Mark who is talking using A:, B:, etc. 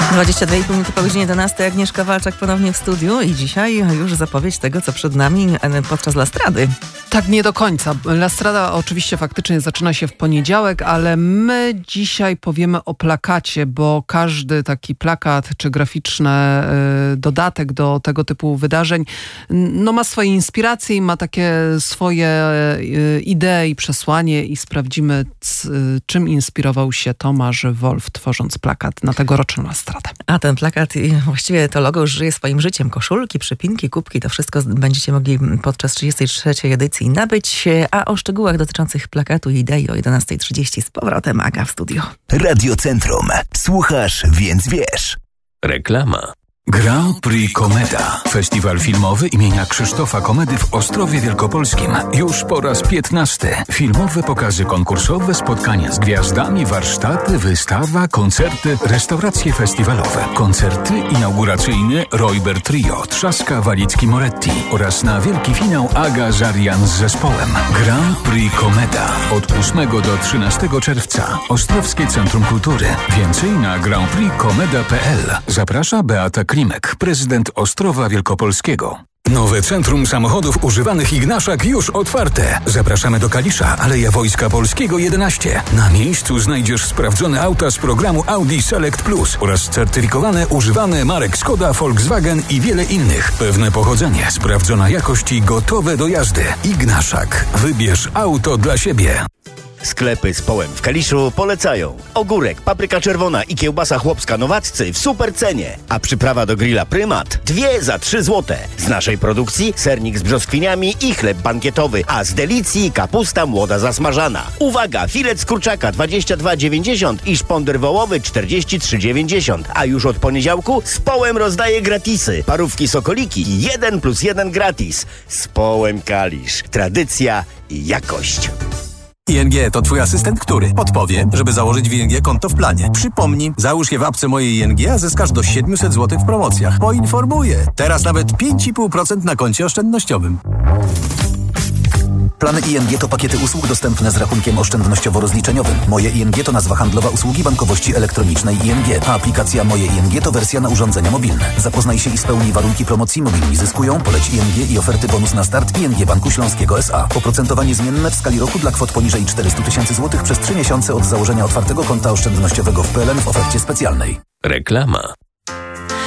A: 22,5 minuty po godzinie 11. Agnieszka Walczak ponownie w studiu i dzisiaj już zapowiedź tego, co przed nami podczas Lastrady.
B: Tak, nie do końca. Lastrada oczywiście faktycznie zaczyna się w poniedziałek, ale my dzisiaj powiemy o plakacie, bo każdy taki plakat czy graficzny dodatek do tego typu wydarzeń ma swoje inspiracje i ma takie swoje idee i przesłanie i sprawdzimy, czym inspirował się Tomasz Wolf, tworząc plakat na tegoroczną Lastradę.
A: A ten plakat i właściwie to logo już żyje swoim życiem. Koszulki, przypinki, kubki, to wszystko będziecie mogli podczas 33. edycji nabyć. A o szczegółach dotyczących plakatu i idei o 11:30 z powrotem Aga w studio.
C: Radio Centrum. Słuchasz, więc wiesz.
D: Reklama. Grand Prix Komeda. Festiwal filmowy imienia Krzysztofa Komedy w Ostrowie Wielkopolskim. Już po raz 15. Filmowe pokazy konkursowe, spotkania z gwiazdami, warsztaty, wystawa, koncerty, restauracje festiwalowe. Koncerty inauguracyjne Royber Trio, Trzaska, Walicki, Moretti oraz na wielki finał Aga Zarian z zespołem. Grand Prix Komeda. Od 8 do 13 czerwca. Ostrowskie Centrum Kultury. Więcej na grandprixkomeda.pl. Zaprasza Beata Klimek, prezydent Ostrowa Wielkopolskiego. Nowe Centrum Samochodów Używanych Ignaszak już otwarte. Zapraszamy do Kalisza, Aleja Wojska Polskiego 11. Na miejscu znajdziesz sprawdzone auta z programu Audi Select Plus oraz certyfikowane, używane marek Skoda, Volkswagen i wiele innych. Pewne pochodzenie, sprawdzona jakość i gotowe do jazdy. Ignaszak. Wybierz auto dla siebie.
E: Sklepy z Połem w Kaliszu polecają. Ogórek, papryka czerwona i kiełbasa chłopska Nowaccy w super cenie. A przyprawa do grilla Prymat 2 za 3 zł. Z naszej produkcji sernik z brzoskwiniami i chleb bankietowy, a z Delicji kapusta młoda zasmażana. Uwaga, filet z kurczaka 22,90 i szponder wołowy 43,90. A już od poniedziałku z Połem rozdaje gratisy. Parówki sokoliki 1+1 gratis. Z Połem Kalisz. Tradycja i jakość.
F: ING to twój asystent, który podpowie, żeby założyć w ING konto w planie. Przypomnij, załóż je w apce mojej ING, a zyskasz do 700 zł w promocjach. Poinformuję. Teraz nawet 5,5% na koncie oszczędnościowym.
C: Plany ING to pakiety usług dostępne z rachunkiem oszczędnościowo-rozliczeniowym. Moje ING to nazwa handlowa usługi bankowości elektronicznej ING, a aplikacja Moje ING to wersja na urządzenia mobilne. Zapoznaj się i spełnij warunki promocji Mobilni Zyskują, poleć ING i oferty bonus na start ING Banku Śląskiego S.A. Oprocentowanie zmienne w skali roku dla kwot poniżej 400 000 złotych przez 3 miesiące od założenia otwartego konta oszczędnościowego w PLN w ofercie specjalnej.
D: Reklama.